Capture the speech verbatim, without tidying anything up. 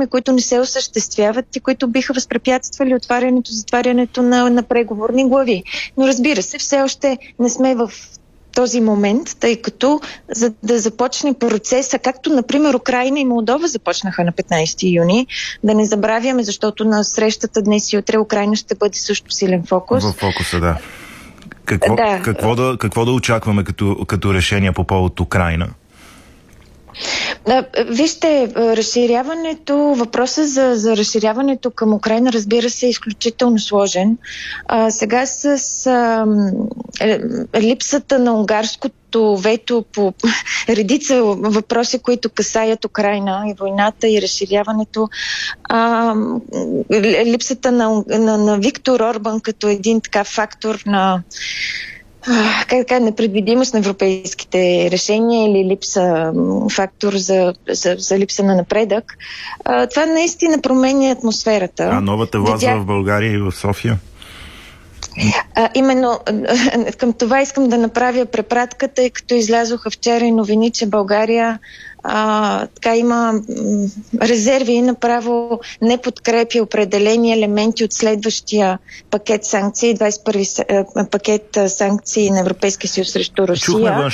реформи, които не се осъществяват и които биха възпрепятствали отварянето, затварянето на, на преговорни глави. Но разбира се, все още не сме в този момент, тъй като за да започне процеса, както например Украйна и Молдова започнаха на петнайсети юни, да не забравяме, защото на срещата днес и утре Украйна ще бъде също силен фокус. В фокуса, да. Какво да, какво да, какво да очакваме като, като решение по повод Украйна? Вижте, разширяването, въпросът за, за разширяването към Украйна, разбира се, е изключително сложен. А, сега с а, липсата на унгарското вето по редица въпроси, които касаят Украйна и войната и разширяването, а, липсата на, на, на Виктор Орбан като един така фактор на как така, непредвидимост на европейските решения или липса, фактор за, за, за липса на напредък. А, това наистина променя атмосферата. А новата власт Видя... в България и в София? А, именно към това искам да направя препратка, тъй като излязоха вчера и новини, че България а, така има м- резерви и направо не подкрепи определени елементи от следващия пакет санкции, двайсет и първи пакет санкции на Европейския съюз срещу Русия. Чухме